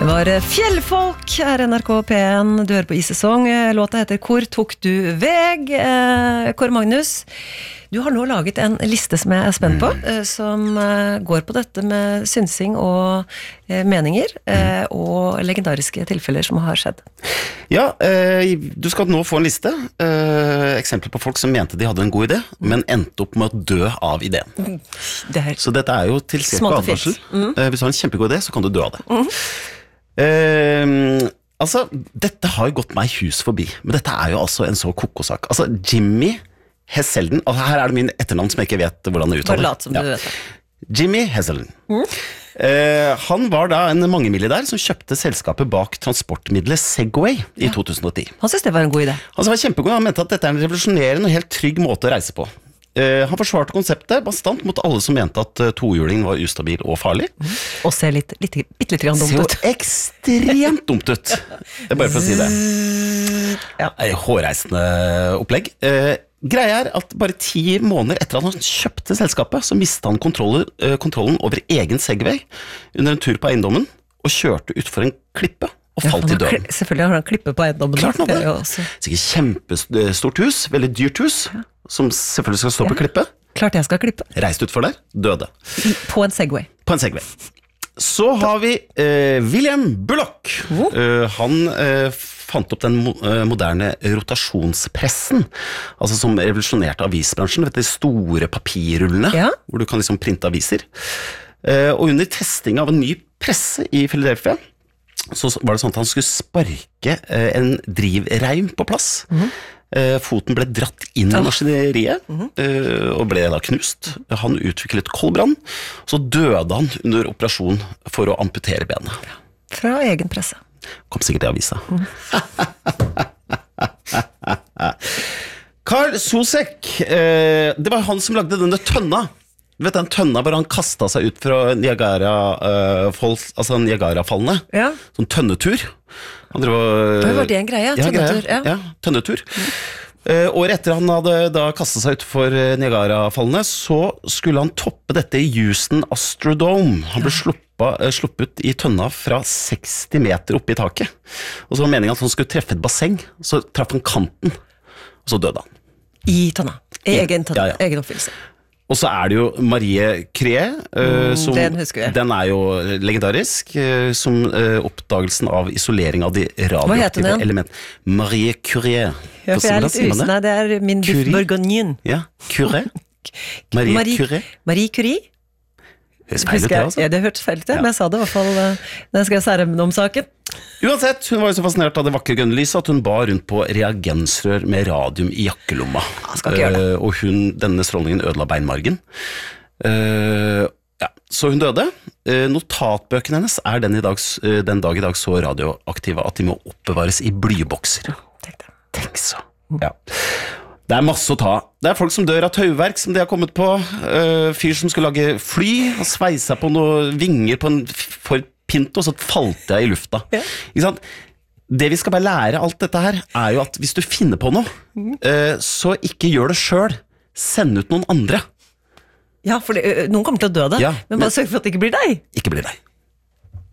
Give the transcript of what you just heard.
Det var Fjellfolk, NRK P1, du hører på I-sesong. Låta heter Hvor tok du veg? Kåre Magnus, du har nå laget en liste som jeg er spent på, som går på dette med synsing og meninger, og legendariske tilfeller som har skjedd. Ja, du skal nå få en liste, eksempler på folk som mente de hadde en god idé, men endte opp med å dø av ideen. Så dette er jo til skrekk og advarsel. Hvis du har en kjempegod idé, så kan du dø av det. Altså, dette har jo gått meg hus forbi, men dette er jo altså en så kokosak. Altså, Jimmy Heselden, og her er det min etternavn som jeg ikke vet hvordan det uttaler. Bare lat som du vet det. Jimmy Heselden. Han var da en mangemilliardær som kjøpte selskapet bak transportmiddelet Segway i 2010. Han synes det var en god idé. Han var kjempegod, han mente at dette er en revolusjonerende og helt trygg måte å reise på. Han forsvarte konseptet bastant mot alle som mente at tohjulingen var ustabil og farlig. Og ser litt grann dumt ut. Ser jo ekstremt dumt ut. Det er bare for å si det. Ja. Hårreisende opplegg. Greia er at bare 10 måneder etter at han kjøpte selskapet, så mistet han kontrollen over egen Segway under en tur på eiendommen, og kjørte ut for en klippe og falt i døden. Selvfølgelig har han klippe på eiendommen. Klart nok det. Sikkert kjempestort hus, veldig dyrt hus, som selvfølgelig skal stå på klippe. Klart jeg skal klippe. Reist ut for der, døde. På en Segway. På en Segway. Så har vi William Bullock. Han fant opp den moderne rotasjonspressen, altså som revolusjonerte avisbransjen, vet du, de store papirrullene, hvor du kan liksom printe aviser. Og under testing av en ny presse i Philadelphia, så var det sånn at han skulle sparke en drivreim på plass. Foten ble dratt inn i maskineriet, og ble da knust. Han utviklet koldbrann, så døde han under operasjon for å amputere benet. Fra egen presse. Kom sikkert i avisa. Karl Sosek, det var han som lagde denne tønna. Du vet den tønna hvor han kastet seg ut fra Niagarafallene. Sånn tønnetur. Det var det en greie, tønnetur. Ja, tønnetur. Året etter han hadde da kastet seg ut for Niagarafallene, så skulle han toppe dette i Houston Astrodome. Han ble sluppet i tønna fra 60 meter oppe i taket. Og så var meningen at han skulle treffe et basseng, så traff han kanten, og så døde han. I tønna? Egen oppfyllelse? Og så er det jo Marie Curie, den er jo legendarisk, som oppdagelsen av isolering av de radioaktive element. Marie Curie. Ja, for jeg er litt usne, det er min biff bourgognin. Ja, Curie. Marie Curie. Marie Curie? Det høres feil ut det, altså. Ja, det hørtes feil ut det, men jeg sa det i hvert fall når jeg skrev særemne om saken. Uansett, hun var jo så fascinert av det vakre grønne lyset at hun bar rundt på reagensrør med radium i jakkelomma. Og denne strålingen ødela beinmargen. Så hun døde. Notatbøkene hennes er den dag i dag så radioaktive at de må oppbevares i blybokser. Tenk så. Ja. Det er masse å ta. Det er folk som dør av tauverk som de har kommet på. Fyr som skulle lage fly, og sveisa på noen vinger på en Ford Pinto, så falt jeg i lufta. Ikke sant? Det vi skal bare lære alt dette her, er jo at hvis du finner på noe, så ikke gjør det selv. Send ut noen andre. Ja, for noen kommer til å dø det, men bare sørg for at det ikke blir deg. Ikke blir deg.